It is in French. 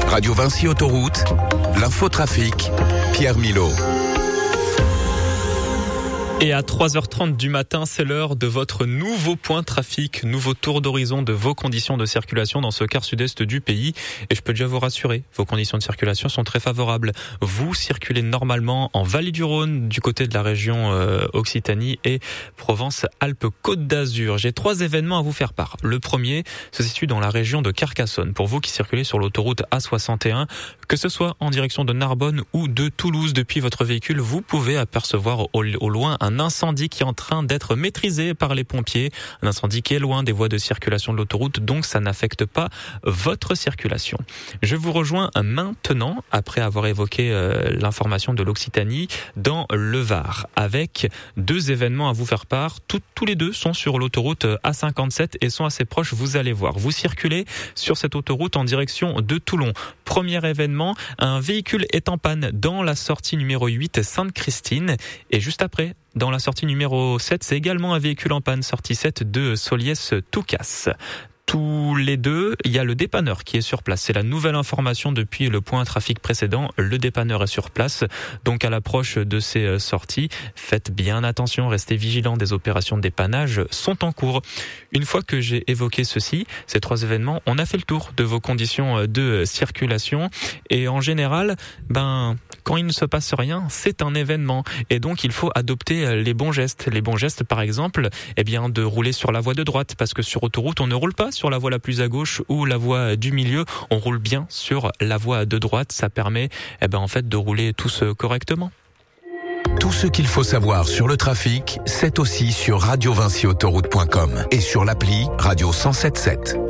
Radio Vinci Autoroute, l'infotrafic, Pierre Milot. Et à 3h30 du matin, c'est l'heure de votre nouveau point trafic, nouveau tour d'horizon de vos conditions de circulation dans ce quart sud-est du pays. Et je peux déjà vous rassurer, vos conditions de circulation sont très favorables. Vous circulez normalement en Vallée du Rhône, du côté de la région Occitanie et Provence-Alpes-Côte d'Azur. J'ai 3 événements à vous faire part. Le premier se situe dans la région de Carcassonne. Pour vous qui circulez sur l'autoroute A61, que ce soit en direction de Narbonne ou de Toulouse depuis votre véhicule, vous pouvez apercevoir au loin un incendie qui est en train d'être maîtrisé par les pompiers. Un incendie qui est loin des voies de circulation de l'autoroute, donc ça n'affecte pas votre circulation. Je vous rejoins maintenant, après avoir évoqué l'information de l'Occitanie, dans le Var, avec 2 événements à vous faire part. Tous les 2 sont sur l'autoroute A57 et sont assez proches, vous allez voir. Vous circulez sur cette autoroute en direction de Toulon. Premier événement, un véhicule est en panne dans la sortie numéro 8 Sainte-Christine, et juste après, dans la sortie numéro 7, c'est également un véhicule en panne, sortie 7 de Soliès-Toucasse. Tous les 2, il y a le dépanneur qui est sur place. C'est la nouvelle information depuis le point trafic précédent. Le dépanneur est sur place. Donc à l'approche de ces sorties, faites bien attention, restez vigilants. Des opérations de dépannage sont en cours. Une fois que j'ai évoqué ceci, ces 3 événements, on a fait le tour de vos conditions de circulation. Et en général, quand il ne se passe rien, c'est un événement. Et donc il faut adopter les bons gestes. Les bons gestes, par exemple, de rouler sur la voie de droite. Parce que sur autoroute, on ne roule pas sur la voie la plus à gauche ou la voie du milieu, on roule bien sur la voie de droite. Ça permet de rouler tous correctement. Tout ce qu'il faut savoir sur le trafic, c'est aussi sur radiovinciautoroute.com et sur l'appli Radio 107.7.